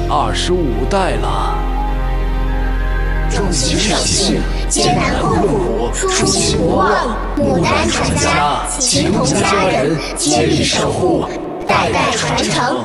25代了。 众星守信，艰难困苦，初心不忘，牡丹传家，情同家人，接力守护，代代传承。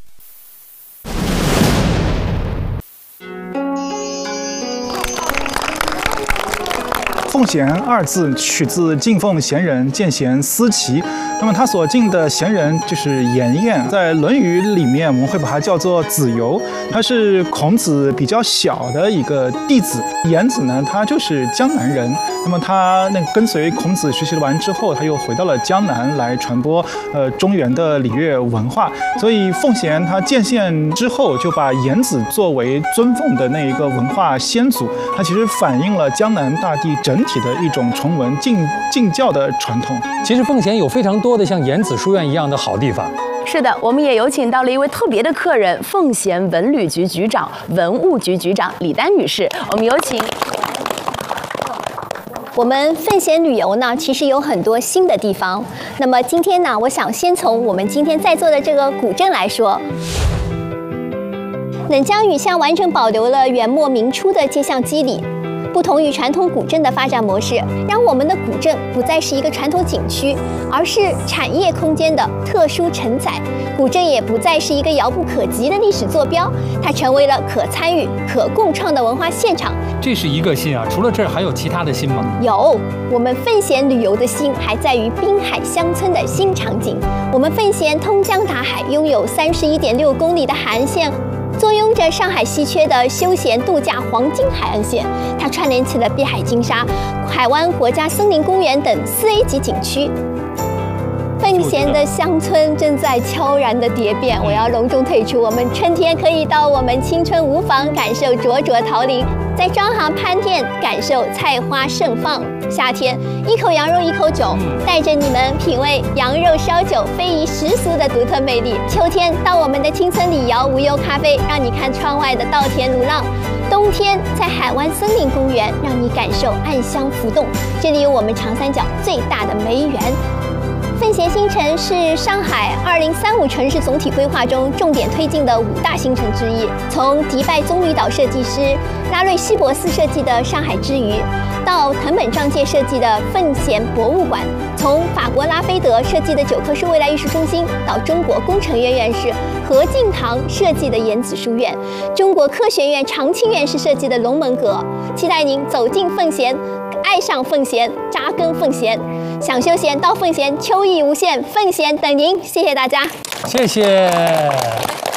奉贤二字取自敬奉贤人见贤思齐，那么他所敬的贤人就是颜彦，在《论语》里面我们会把他叫做子游，他是孔子比较小的一个弟子。颜子呢，他就是江南人，那么他跟随孔子学习完之后，他又回到了江南来传播中原的礼乐文化。所以奉贤他建县之后，就把颜子作为尊奉的那一个文化先祖，他其实反映了江南大地整体的一种崇文敬教的传统。 其实奉贤有非常多的像颜子书院一样的好地方。 是的，我们也有请到了一位特别的客人，奉贤文旅局局长、文物局局长李丹女士。我们有请。 我们奉贤旅游呢，其实有很多新的地方。那么今天呢，我想先从我们今天在座的这个古镇来说。冷江雨巷完整保留了元末明初的街巷肌理。不同于传统古镇的发展模式，让我们的古镇不再是一个传统景区，而是产业空间的特殊承载。古镇也不再是一个遥不可及的历史坐标，它成为了可参与、可共创的文化现场。 这是一个新啊，除了这儿还有其他的新吗？ 有，我们奉贤旅游的新还在于滨海乡村的新场景。我们奉贤通江达海，拥有31.6公里的海岸线。坐拥着上海稀缺的休闲度假黄金海岸线，它串联起了碧海金沙、海湾国家森林公园等4A 级景区。奉贤的乡村正在悄然的蝶变，我要隆重推出，我们春天可以到我们青春无妨，感受灼灼桃林；在庄行潘店感受菜花盛放。夏天一口羊肉一口酒，带着你们品味羊肉烧酒非遗习俗的独特魅力。秋天到我们的青村李窑无忧咖啡，让你看窗外的稻田如浪。冬天在海湾森林公园，让你感受暗香浮动。这里有我们长三角最大的梅园。奉贤新城是上海2035城市总体规划中重点推进的5大新城之一。从迪拜棕榈岛设计师拉瑞希博斯设计的上海之鱼，到藤本丈介设计的奉贤博物馆，从法国拉菲德设计的9棵树未来艺术中心，到中国工程院院士何敬堂设计的颜子书院，中国科学院常青院士设计的龙门阁。期待您走进奉贤，爱上奉贤，扎根奉贤。想休闲到奉贤，秋意无限，奉贤等您。谢谢大家， 谢谢。